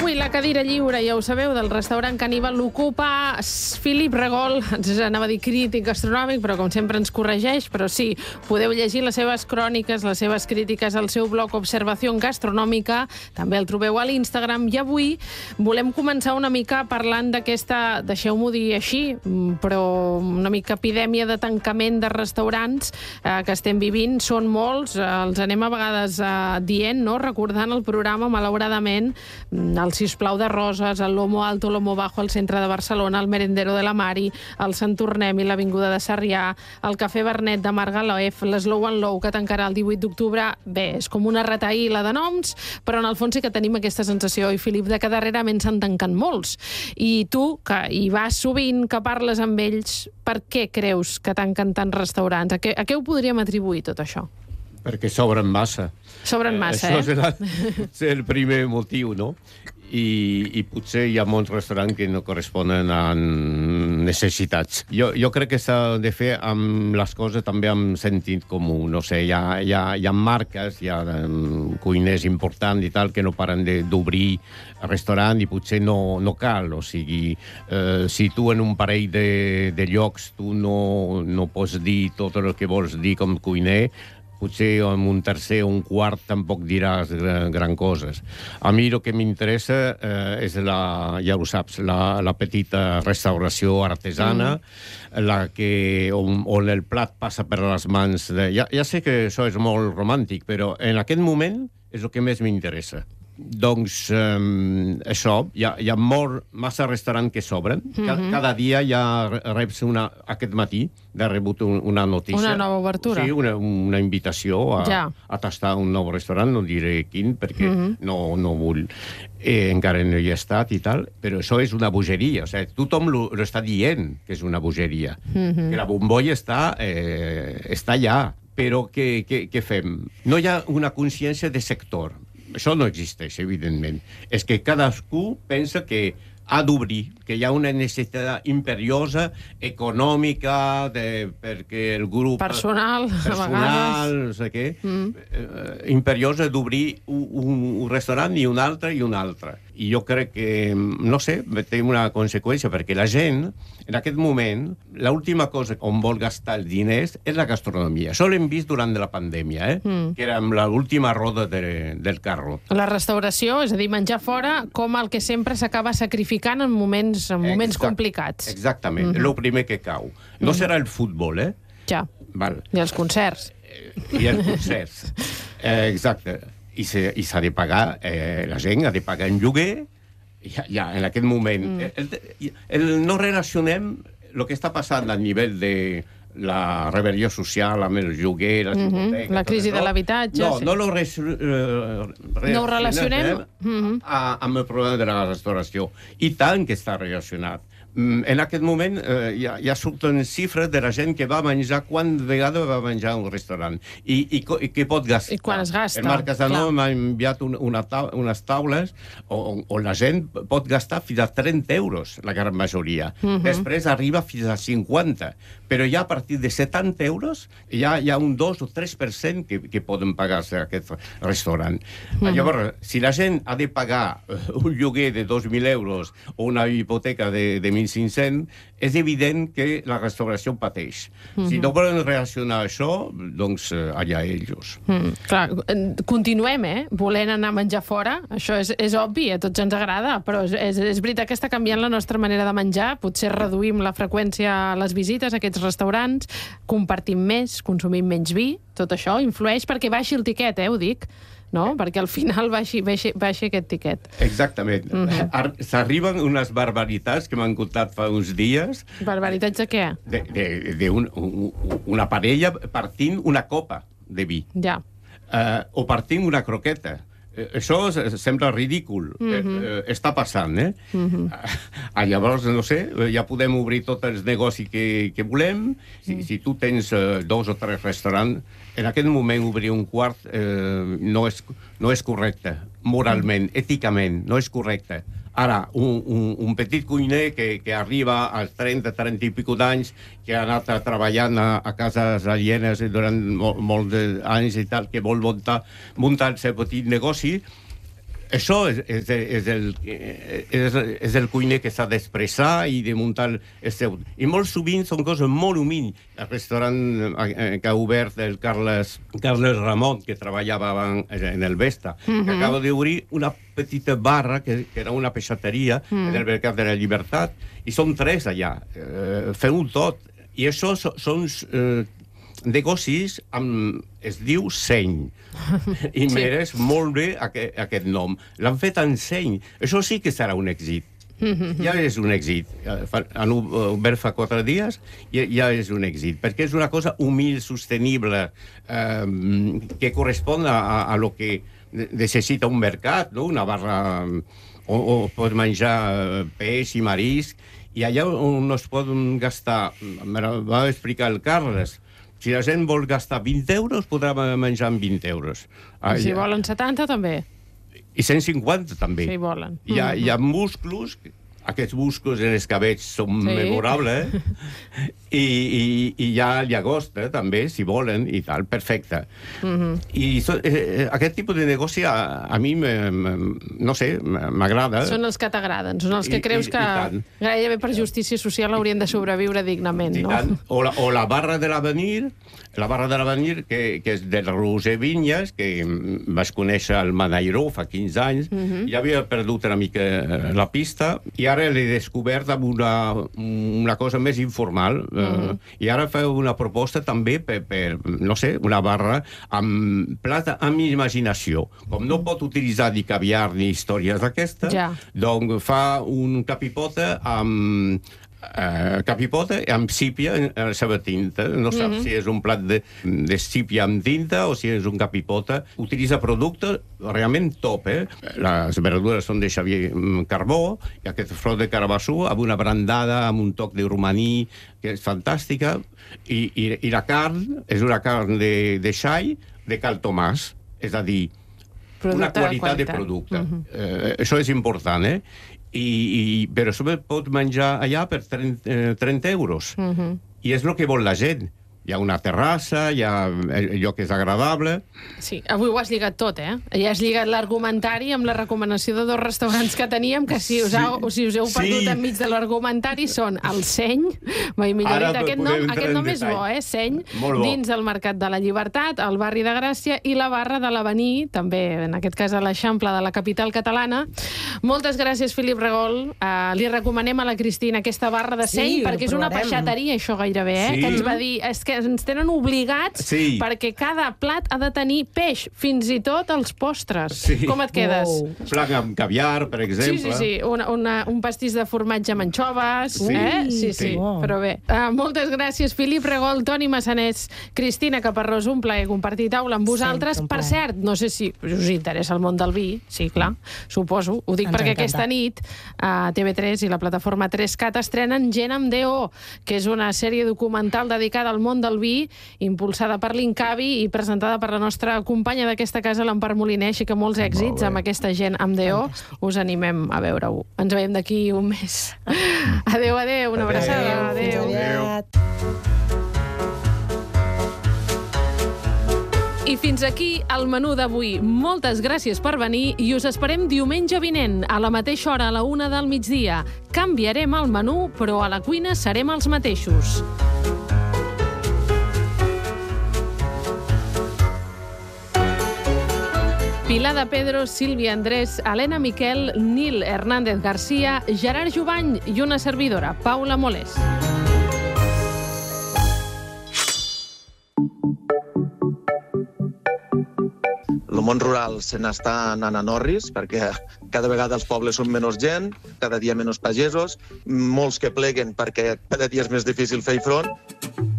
Avui la cadira lliure, ja ho sabeu, del restaurant Caníbal l'ocupa Filip Regol, ens anava a dir crític gastronòmic, però com sempre ens corregeix, però sí, podeu llegir les seves cròniques, les seves crítiques al seu blog Observació Gastronòmica, també el trobeu a l'Instagram, i avui volem començar una mica parlant d'aquesta, deixeu-m'ho dir així, però una mica epidèmia de tancament de restaurants que estem vivint. Són molts, els anem a vegades dient, no? Recordant el programa, malauradament, el Sisplau de Roses, el Lomo Alto, Lomo Bajo al centre de Barcelona, el Merendero de la Mari, el Sant Tornem i l'Avinguda de Sarrià, el Cafè Vernet de Margalef, l'Slow and Low, que tancarà el 18 d'octubre. Bé, és com una retaïla de noms, però en el fons sí que tenim aquesta sensació, i Filip, de que darrerament s'han tancat molts. I tu, que hi vas sovint, que parles amb ells, per què creus que tanquen tants restaurants? A què ho podríem atribuir, tot això? Perquè sobren massa. Sobren massa, Això és el primer motiu, no? I potser hi ha molts restaurants que no corresponen a necessitats. Jo crec que s'ha de fer amb les coses també amb sentit comú. No sé, hi ha marques, hi ha cuiners importants i tal que no paren d'obrir restaurant i potser no cal. O sigui, si tu en un parell de llocs tu no pots dir tot el que vols dir com cuiner, potser en un tercer o un quart tampoc diràs gran coses. A mi el que m'interessa és, ja ho saps, la petita restauració artesana, on el plat passa per les mans. Ja sé que això és molt romàntic, però en aquest moment és el que més m'interessa. Doncs això, hi ha massa restaurants que s'obren. Cada dia ja reps aquest matí he rebut una notícia. Una nova obertura. Sí, una invitació a tastar un nou restaurant, no diré quin, perquè no vull. Encara no hi he estat i tal, però això és una bogeria. O sigui, tothom l'està dient que és una bogeria. Que la bombolla està allà. Però què fem? No hi ha una consciència de sector. Això no existeix, evidentment. És que cadascú pensa que ha d'obrir, que hi ha una necessitat imperiosa, econòmica, perquè el grup... Personal, no sé què, imperiosa d'obrir un restaurant i un altre i un altre. I jo crec que, no sé, té una conseqüència, perquè la gent, en aquest moment, l'última cosa on vol gastar els diners és la gastronomia. Això l'hem vist durant la pandèmia, que era l'última roda del carro. La restauració, és a dir, menjar fora, com el que sempre s'acaba sacrificant en moments complicats. Exactament, el primer que cau. No serà el futbol, Ja, i els concerts. I els concerts, exacte. I s'ha de pagar, la gent ha de pagar en lloguer, ja en aquest moment. No relacionem el que està passant a nivell de la rebel·lió social amb el lloguer, les hipoteques... La crisi de l'habitatge... No ho relacionem amb el problema de la restauració. I tant que està relacionat. En aquest moment ja surten xifres de la gent que va menjar, quant vegada va menjar a un restaurant i què pot gastar. I quan es gasta. El Marc Casanova m'ha enviat unes taules on la gent pot gastar fins a 30 euros, la gran majoria. Després arriba fins a 50, però ja a partir de 70 euros hi ha un 2 o 3% que poden pagar-se aquest restaurant. Llavors, si la gent ha de pagar un lloguer de 2.000 euros o una hipoteca de 1.500, és evident que la restauració pateix. Si no volen reaccionar a això, doncs allà ells. Clar, continuem, volent anar a menjar fora. Això és obvi, a tots ens agrada, però és veritat que està canviant la nostra manera de menjar. Potser reduïm la freqüència a les visites a aquests restaurants, compartim més, consumim menys vi. Tot això influeix perquè baixi el tiquet, ho dic. No? Perquè al final baixi aquest tiquet. Exactament. S'arriben unes barbaritats que m'han contat fa uns dies. Barbaritats de què? Una parella partint una copa de vi. Ja. O partint una croqueta. Això sembla ridícul. Està passant, Llavors, no sé, ja podem obrir tots els negocis que volem. Si tu tens 2 o 3 restaurants, en aquest moment obrir un quart no és correcte, moralment, èticament, no és correcte. Ara, un petit cuiner que arriba als 30 i pico d'anys, que ha anat treballant a cases alienes durant molts anys i tal, que vol muntar el seu petit negoci, Això és el cuiner que s'ha d'expressar i de muntar el seu... I molt sovint són coses molt humils. El restaurant que ha obert el Carles Ramon, que treballava en el Vesta, que acaba d'obrir una petita barra, que era una peixateria del Mercat de la Llibertat, i són 3 allà. Feu tot. I això són... negocis es diu Seny i mereix molt bé aquest nom. L'han fet en Seny. Això sí que serà un èxit. Ja és un èxit. Han obert fa 4 dies i ja és un èxit, perquè és una cosa humil, sostenible, que correspon a lo que necessita un mercat, no? Una barra on pots menjar peix i marisc, i allà on es poden gastar, me va explicar el Carles, si la gent vol gastar 20 euros, podrà menjar amb 20 euros. I si volen 70, també. I 150, també. Si volen. Hi ha musclos, aquests musclos en escabets són memorables, i hi ha llagosta, també, si volen, i tal, perfecte. I aquest tipus de negoci a mi, no sé, m'agrada. Són els que t'agraden, són els que creus que gairebé per justícia social haurien de sobreviure dignament, no? O la barra de l'Avenir, que és del Roser Vinyes, que vaig conèixer al Manairó fa 15 anys, ja havia perdut una mica la pista, i ara l'he descobert amb una cosa més informal. I ara feu una proposta també per no sé, una barra amb plata amb imaginació. Com no pot utilitzar ni caviar ni històries d'aquestes, doncs fa un capipota amb sípia en la seva tinta. No sap si és un plat de sípia amb tinta o si és un capipota. Utilitza producte realment top, Les verdures són de Xavier Carbó, i aquesta flor de carabassó amb una brandada, amb un toc de romaní, que és fantàstica, i la carn és una carn de xai de Cal Tomàs, és a dir, una qualitat de producte. Això és important, però això pot menjar allà per 30 euros. I és el que vol la gent. Hi ha una terrassa, hi ha el lloc és agradable. Sí, avui ho has lligat tot, Ja has lligat l'argumentari amb la recomanació de 2 restaurants que teníem, que si us heu perdut enmig de l'argumentari són el Seny, mai millor dit, aquest nom és bo, Seny, dins del Mercat de la Llibertat, al barri de Gràcia, i la barra de l'Avenir, també, en aquest cas a l'Eixample de la capital catalana. Moltes gràcies, Felip Regol. Li recomanem a la Cristina aquesta barra de Seny, perquè és una peixateria, això gairebé, que ens va dir... que ens tenen obligats perquè cada plat ha de tenir peix, fins i tot els postres. Com et quedes? Flanc amb caviar, per exemple. Sí. Un pastís de formatge amb anxoves. Sí. Però bé. Moltes gràcies, Felip Regol, Toni Massanés, Cristina Caparrós, un plaer compartir taula amb vosaltres. Per cert, no sé si us interessa el món del vi. Sí, clar, suposo. Ho dic perquè aquesta nit a TV3 i la plataforma 3CAT estrenen Gent amb D.O., que és una sèrie documental dedicada al món del vi, impulsada per l'Incavi i presentada per la nostra companya d'aquesta casa, l'Empar Moliner, així que molts èxits amb aquesta Gent amb D.O. Us animem a veure-ho. Ens veiem d'aquí un mes. Adéu, una abraçada. Adéu. I fins aquí el menú d'avui. Moltes gràcies per venir i us esperem diumenge vinent, a la mateixa hora, a la 1 del migdia. Canviarem el menú, però a la cuina serem els mateixos. Pilar de Pedro, Sílvia Andrés, Helena Miquel, Nil Hernández García, Gerard Jubany i una servidora, Paula Molés. El món rural se n'està anant a Norris perquè cada vegada els pobles són menys gent, cada dia menys pagesos, molts que pleguen perquè cada dia és més difícil fer-hi front.